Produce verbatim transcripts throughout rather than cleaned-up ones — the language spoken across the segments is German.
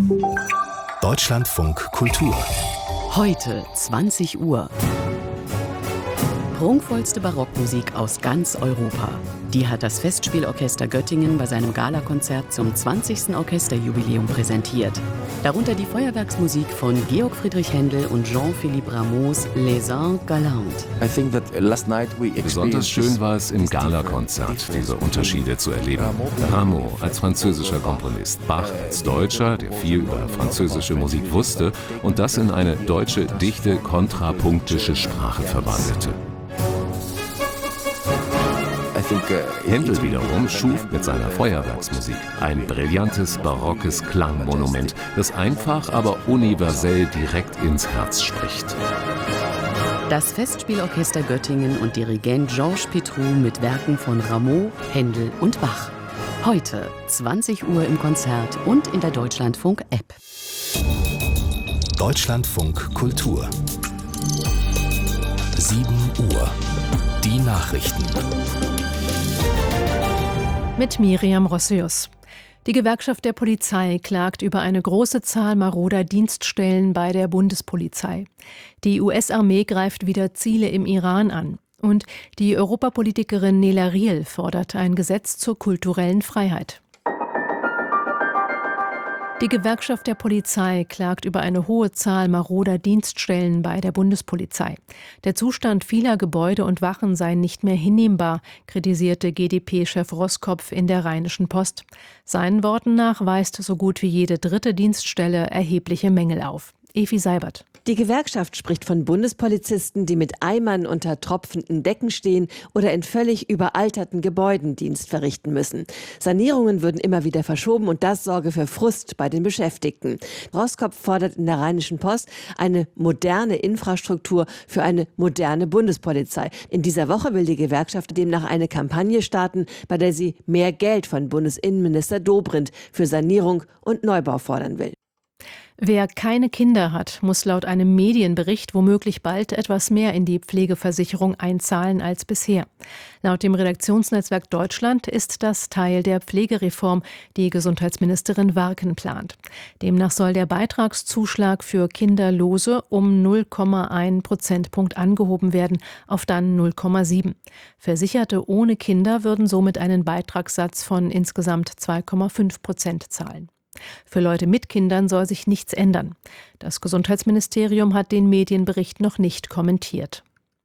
Deutschlandfunk Kultur. Heute zwanzig Uhr. Prunkvollste Barockmusik aus ganz Europa. Die hat das Festspielorchester Göttingen bei seinem Galakonzert zum zwanzigsten Orchesterjubiläum präsentiert. Darunter die Feuerwerksmusik von Georg Friedrich Händel und Jean-Philippe Rameau's Les Anges Galantes. Besonders schön war es im Galakonzert, diese Unterschiede zu erleben. Rameau als französischer Komponist, Bach als Deutscher, der viel über französische Musik wusste und das in eine deutsche, dichte, kontrapunktische Sprache verwandelte. Händel wiederum schuf mit seiner Feuerwerksmusik ein brillantes, barockes Klangmonument, das einfach, aber universell direkt ins Herz spricht. Das Festspielorchester Göttingen und Dirigent Georges Petrou mit Werken von Rameau, Händel und Bach. Heute zwanzig Uhr im Konzert und in der Deutschlandfunk-App. Deutschlandfunk Kultur. sieben Uhr. Die Nachrichten. Mit Miriam Rossius. Die Gewerkschaft der Polizei klagt über eine große Zahl maroder Dienststellen bei der Bundespolizei. Die U S-Armee greift wieder Ziele im Iran an. Und die Europapolitikerin Nela Riel fordert ein Gesetz zur kulturellen Freiheit. Die Gewerkschaft der Polizei klagt über eine hohe Zahl maroder Dienststellen bei der Bundespolizei. Der Zustand vieler Gebäude und Wachen sei nicht mehr hinnehmbar, kritisierte G D P-Chef Roskopf in der Rheinischen Post. Seinen Worten nach weist so gut wie jede dritte Dienststelle erhebliche Mängel auf. Evi Seibert. Die Gewerkschaft spricht von Bundespolizisten, die mit Eimern unter tropfenden Decken stehen oder in völlig überalterten Gebäuden Dienst verrichten müssen. Sanierungen würden immer wieder verschoben und das sorge für Frust bei den Beschäftigten. Roskopf fordert in der Rheinischen Post eine moderne Infrastruktur für eine moderne Bundespolizei. In dieser Woche will die Gewerkschaft demnach eine Kampagne starten, bei der sie mehr Geld von Bundesinnenminister Dobrindt für Sanierung und Neubau fordern will. Wer keine Kinder hat, muss laut einem Medienbericht womöglich bald etwas mehr in die Pflegeversicherung einzahlen als bisher. Laut dem Redaktionsnetzwerk Deutschland ist das Teil der Pflegereform, die Gesundheitsministerin Warken plant. Demnach soll der Beitragszuschlag für Kinderlose um null Komma eins Prozentpunkt angehoben werden auf dann null Komma sieben. Versicherte ohne Kinder würden somit einen Beitragssatz von insgesamt zwei Komma fünf Prozent zahlen. Für Leute mit Kindern soll sich nichts ändern. Das Gesundheitsministerium hat den Medienbericht noch nicht kommentiert.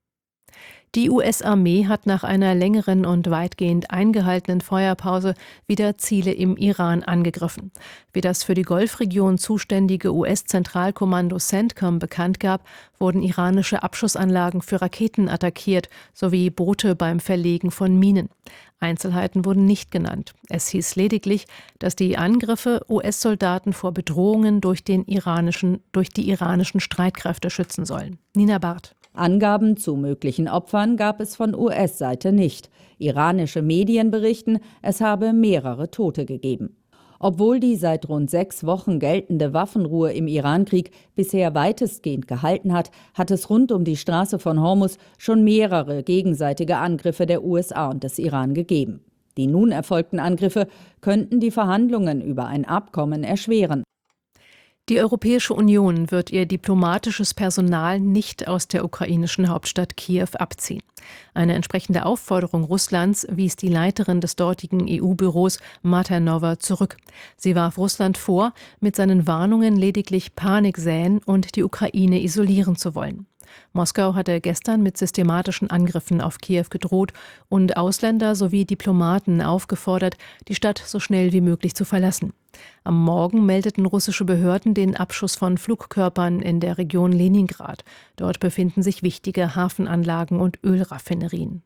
Die U S-Armee hat nach einer längeren und weitgehend eingehaltenen Feuerpause wieder Ziele im Iran angegriffen. Wie das für die Golfregion zuständige U S-Zentralkommando CENTCOM bekannt gab, wurden iranische Abschussanlagen für Raketen attackiert, sowie Boote beim Verlegen von Minen. Einzelheiten wurden nicht genannt. Es hieß lediglich, dass die Angriffe U S-Soldaten vor Bedrohungen durch, den iranischen, durch die iranischen Streitkräfte schützen sollen. Nina Barth. Angaben zu möglichen Opfern gab es von U S-Seite nicht. Iranische Medien berichten, es habe mehrere Tote gegeben. Obwohl die seit rund sechs Wochen geltende Waffenruhe im Irankrieg bisher weitestgehend gehalten hat, hat es rund um die Straße von Hormuz schon mehrere gegenseitige Angriffe der U S A und des Iran gegeben. Die nun erfolgten Angriffe könnten die Verhandlungen über ein Abkommen erschweren. Die Europäische Union wird ihr diplomatisches Personal nicht aus der ukrainischen Hauptstadt Kiew abziehen. Eine entsprechende Aufforderung Russlands wies die Leiterin des dortigen E U-Büros Matanova zurück. Sie warf Russland vor, mit seinen Warnungen lediglich Panik säen und die Ukraine isolieren zu wollen. Moskau hatte gestern mit systematischen Angriffen auf Kiew gedroht und Ausländer sowie Diplomaten aufgefordert, die Stadt so schnell wie möglich zu verlassen. Am Morgen meldeten russische Behörden den Abschuss von Flugkörpern in der Region Leningrad. Dort befinden sich wichtige Hafenanlagen und Ölraffinerien.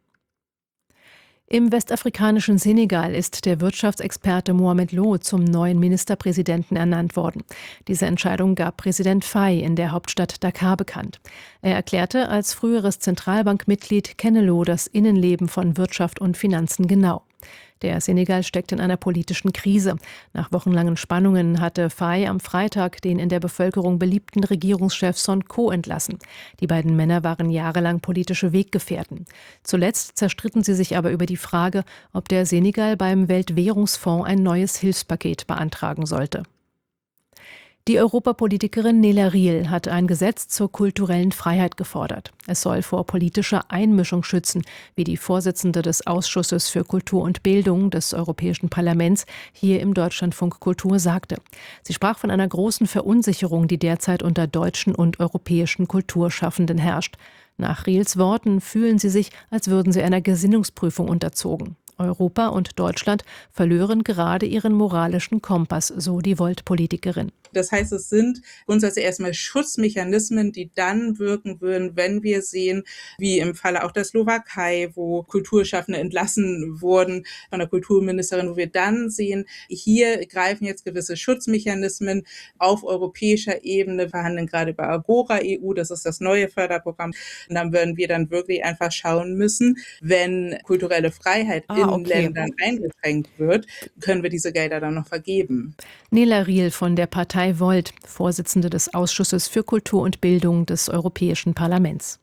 Im westafrikanischen Senegal ist der Wirtschaftsexperte Mohamed Lo zum neuen Ministerpräsidenten ernannt worden. Diese Entscheidung gab Präsident Faye in der Hauptstadt Dakar bekannt. Er erklärte, als früheres Zentralbankmitglied kenne Lo das Innenleben von Wirtschaft und Finanzen genau. Der Senegal steckt in einer politischen Krise. Nach wochenlangen Spannungen hatte Faye am Freitag den in der Bevölkerung beliebten Regierungschef Sonko entlassen. Die beiden Männer waren jahrelang politische Weggefährten. Zuletzt zerstritten sie sich aber über die Frage, ob der Senegal beim Weltwährungsfonds ein neues Hilfspaket beantragen sollte. Die Europapolitikerin Nela Riehl hat ein Gesetz zur kulturellen Freiheit gefordert. Es soll vor politischer Einmischung schützen, wie die Vorsitzende des Ausschusses für Kultur und Bildung des Europäischen Parlaments hier im Deutschlandfunk Kultur sagte. Sie sprach von einer großen Verunsicherung, die derzeit unter deutschen und europäischen Kulturschaffenden herrscht. Nach Riehls Worten fühlen sie sich, als würden sie einer Gesinnungsprüfung unterzogen. Europa und Deutschland verlören gerade ihren moralischen Kompass, so die Volt-Politikerin. Das heißt, es sind grundsätzlich erstmal Schutzmechanismen, die dann wirken würden, wenn wir sehen, wie im Falle auch der Slowakei, wo Kulturschaffende entlassen wurden von der Kulturministerin, wo wir dann sehen, hier greifen jetzt gewisse Schutzmechanismen auf europäischer Ebene, verhandeln gerade über Agora E U, das ist das neue Förderprogramm. Und dann würden wir dann wirklich einfach schauen müssen, wenn kulturelle Freiheit ah, in okay. Ländern eingeschränkt wird, können wir diese Gelder dann noch vergeben. Nela Riehl von der Partei Volt, Vorsitzende des Ausschusses für Kultur und Bildung des Europäischen Parlaments.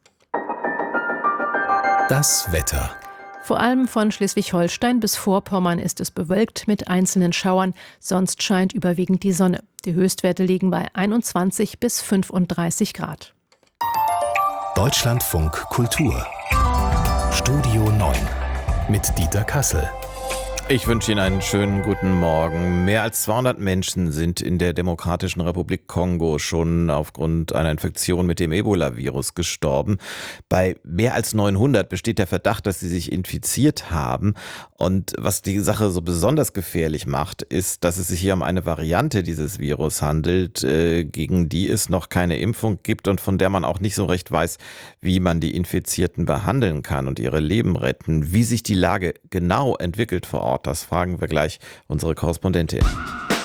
Das Wetter. Vor allem von Schleswig-Holstein bis Vorpommern ist es bewölkt mit einzelnen Schauern, sonst scheint überwiegend die Sonne. Die Höchstwerte liegen bei einundzwanzig bis fünfunddreißig Grad. Deutschlandfunk Kultur. Studio neun mit Dieter Kassel. Ich wünsche Ihnen einen schönen guten Morgen. Mehr als zweihundert Menschen sind in der Demokratischen Republik Kongo schon aufgrund einer Infektion mit dem Ebola-Virus gestorben. Bei mehr als neunhundert besteht der Verdacht, dass sie sich infiziert haben. Und was die Sache so besonders gefährlich macht, ist, dass es sich hier um eine Variante dieses Virus handelt, äh, gegen die es noch keine Impfung gibt und von der man auch nicht so recht weiß, wie man die Infizierten behandeln kann und ihre Leben retten. Wie sich die Lage genau entwickelt vor Ort, das fragen wir gleich unsere Korrespondentin.